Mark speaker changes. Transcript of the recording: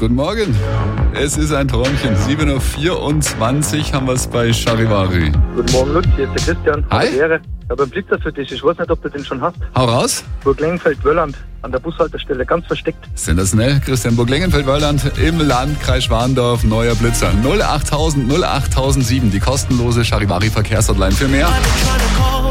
Speaker 1: Guten Morgen. Es ist ein Träumchen. 7.24 Uhr haben wir es bei Charivari.
Speaker 2: Guten Morgen, Lutz. Hier ist der Christian.
Speaker 1: Hi.
Speaker 2: Ich habe einen Blitzer für dich. Ich weiß nicht, ob du den schon hast.
Speaker 1: Hau raus.
Speaker 2: Burg Lengenfeld-Wölland an der Bushaltestelle, ganz versteckt.
Speaker 1: Sensationell. Christian Burg-Lengenfeld-Wölland im Landkreis Schwandorf. Neuer Blitzer. 08000 08007. Die kostenlose Charivari Verkehrshotline. Für mehr